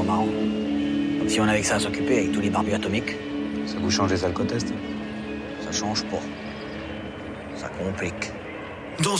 marrant. Comme si on avait que ça à s'occuper avec tous les barbus atomiques. Ça vous change les alcotests? Ça change pas. Ça complique.